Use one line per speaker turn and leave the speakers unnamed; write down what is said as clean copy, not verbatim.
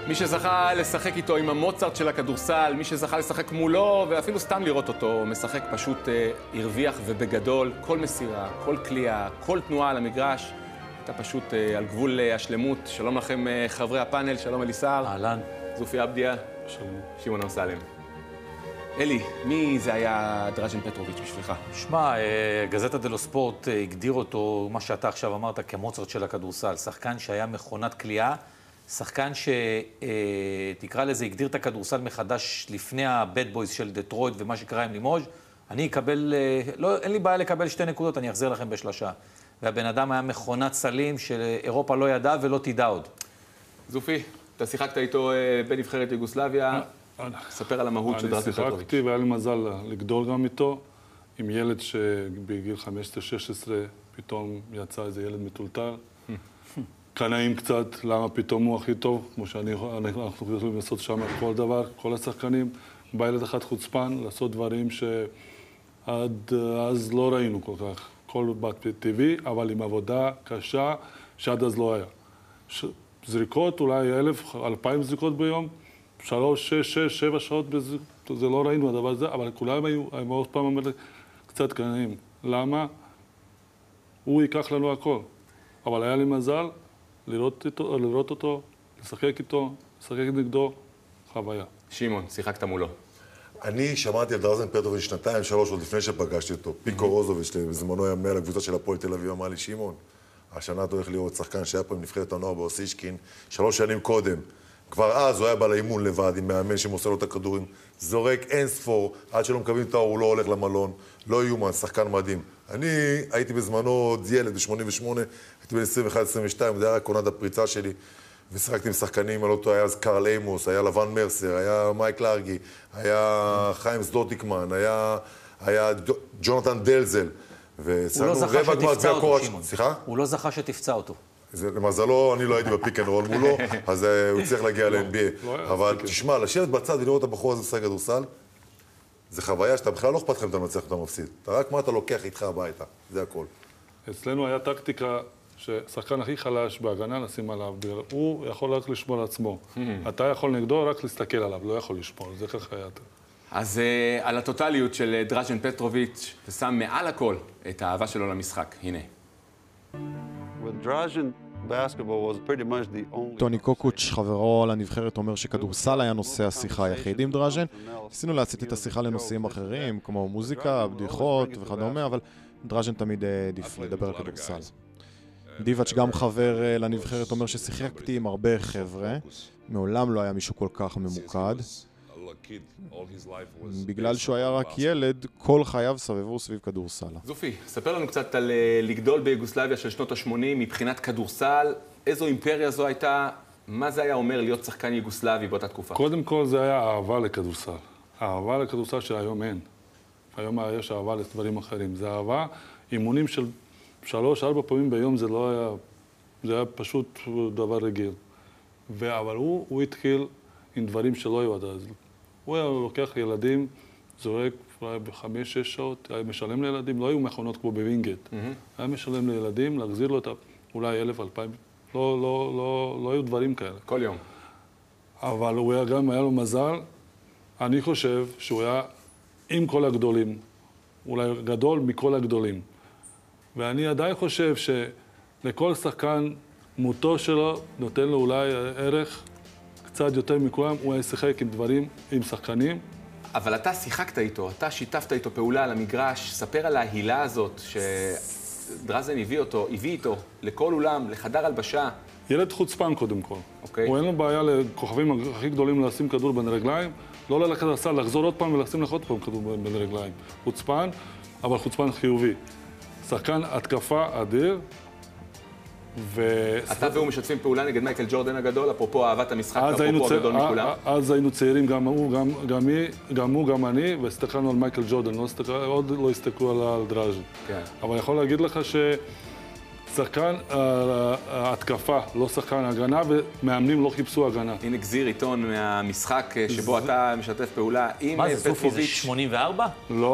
מי שזכה לשחק איתו עם המוצרט של הכדורסל, מי שזכה לשחק מולו, ואפילו סתם לראות אותו משחק פשוט הרוויח ובגדול. כל מסירה, כל קליעה, כל תנועה על המגרש. אתה פשוט על גבול השלמות. שלום לכם חברי הפאנל, שלום אליסר.
אהלן.
זופי אבדיה.
שלום.
שמעון אמסלם. אלי, מי זה היה דראז'ן פטרוביץ' בשבילך?
שמע, גזטה דלו ספורט הגדיר אותו, מה שאתה עכשיו אמרת, כמוצרט של הכדורסל. שחקן שהיה מכונת קליעה, שחקן שתקרא לזה, הגדיר את הכדורסל מחדש לפני הבד בויז של דטרויט ומה שקרה עם לימוז'. אני אקבל, אין לי בעיה לקבל 2 נקודות, אני אחזיר לכם בשלושה. והבן אדם היה מכונת סלים שאירופה לא ידעה ולא תדע עוד.
זופי, אתה שיחקת איתו בנבחרת יוגוסלביה. ספר על המהות של דראז'ן פטרוביץ'.
אני שיחקתי והיה לי מזל לגדול גם איתו, עם ילד שבגיל 15-16 פתאום יצא איזה ילד מטולטל. קנאים קצת, למה פתאום הוא הכי טוב, כמו שאנחנו יכולים לעשות שם כל דבר, כל השחקנים. בא ילד אחד חוצפן, לעשות דברים שעד אז לא ראינו כל כך. כל בת טבעי, אבל עם עבודה קשה שעד אז לא היה. זריקות, אולי 1,000-2,000 זריקות ביום, 3, 6, 7 שעות, זה לא ראינו הדבר הזה, אבל כולם היו עוד פעם אומר לי, קצת קנאים. למה? הוא ייקח לנו הכל. אבל היה לי מזל לראות אותו, לשחק איתו, לשחק נגדו, חוויה.
שמעון, שיחקת מולו.
אני שמעתי על דראז'ן פטרוביץ' 2-3 עוד לפני שפגשתי אותו. פיקו רוזוביץ', בזמנו היה מנהל הקבוצה של הפועל תל אביב, אמר לי, שמעון, השנה אתה הולך לראות שחקן שהיה פה עם נבחרת הנוער באוסישקין, 3 שנים קודם. כבר אז הוא היה בא לאימון לבד עם מאמן שמוסר לו את הכדורים, זורק אין ספור, עד שלא מקבלים תואר הוא לא הולך למלון, לא יומן, שחקן מדהים. אני הייתי בזמנו עוד ילד ב-88, הייתי ב-21-22, זה היה קונת הפריצה שלי, ושיחקתי עם שחקנים, על אותו היה אז קרל אימוס, היה לבן מרסר, היה מייק לארגי, היה חיים סלוטיקמן, היה ג'ונתן דלזל,
הוא לא זכה שתפצע אותו, שמעון.
סליחה?
הוא לא זכה שתפצע אותו.
למזלו, אני לא הייתי בפיק אנד רול מולו, אז הוא צריך להגיע ל-NBA. אבל תשמע, לשבת בצד ולראות את הבחור הזה משחק כדורסל, זה חוויה שאתה בכלל לא אכפת לכם אתה מנצח ואתה מפסיד. אתה רק מה אתה לוקח איתך הביתה, זה הכל.
אצלנו היה טקטיקה ששחקן הכי חלש בהגנה נשים עליו, הוא יכול רק לשמור על עצמו. אתה יכול נגדו רק להסתכל עליו, לא יכול לשמור, זה ככה היה.
אז על הטוטליות של דראז'ן פטרוביץ', ושם מעל הכל את האהבה שלו למשחק. הנה.
טוני קוקוץ', חברו לנבחרת, אומר שכדורסל היה נושא השיחה היחיד עם דראז'ן. ניסינו להסיט את השיחה לנושאים אחרים, כמו מוזיקה, בדיחות וכדומה, אבל דראז'ן תמיד העדיף לדבר על כדורסל. דיבאץ', גם חבר לנבחרת, אומר ששיחקתי עם הרבה חבר'ה, מעולם לא היה מישהו כל כך ממוקד. בגלל שהוא היה רק ילד, כל חייו סבבו סביב כדורסל.
זופי, ספר לנו קצת על לגדול ביוגוסלביה של שנות ה-80 מבחינת כדורסל, איזו אימפריה זו הייתה, מה זה היה אומר להיות שחקן יוגוסלבי באותה תקופה?
קודם כל זה היה אהבה לכדורסל. אהבה לכדורסל שהיום אין. היום יש אהבה לדברים אחרים. זה אהבה, אימונים של 3-4 פעמים ביום זה לא היה, זה היה פשוט דבר רגיל. אבל הוא התחיל עם דברים שלא היו עד אז. הוא היה לוקח ילדים, זורק ב5-6 שעות, היה משלם לילדים, לא היו מכונות כמו בווינגייט. היה משלם לילדים, להחזיר לו את אולי 1,000-2,000, לא היו דברים כאלה.
כל יום.
אבל הוא היה גם, היה לו מזל, אני חושב שהוא היה עם כל הגדולים, אולי גדול מכל הגדולים. ואני עדיין חושב שלכל שחקן מותו שלו נותן לו אולי ערך קצת יותר מכולם, הוא היה שיחק עם דברים, עם שחקנים.
אבל אתה שיחקת איתו, אתה שיתפת איתו פעולה על המגרש, ספר על ההילה הזאת שדראז'ן הביא איתו לכל אולם, לחדר הלבשה.
ילד חוצפן קודם כל.
אוקיי.
הוא אין לו בעיה לכוכבים הכי גדולים לשים כדור בין רגליים, לא ללכת לסל, לחזור עוד פעם ולשים לך עוד פעם כדור בין רגליים. חוצפן, אבל חוצפן חיובי. שחקן התקפה אדיר.
אתה והוא משתפים פעולה נגד מייקל ג'ורדן הגדול, אפרופו אהבת המשחק, אפרופו הגדול מכולם.
אז היינו צעירים, גם הוא, גם אני, והסתכלנו על מייקל ג'ורדן, עוד לא הסתכלו על דראז'ן. אבל יכול להגיד לך ששחקן התקפה, לא שחקן הגנה, ומאמנים לא חיפשו הגנה.
הנה גזיר עיתון מהמשחק שבו אתה משתף פעולה עם
מה זה, סופי, זה
פטרוביץ'.
84?
לא.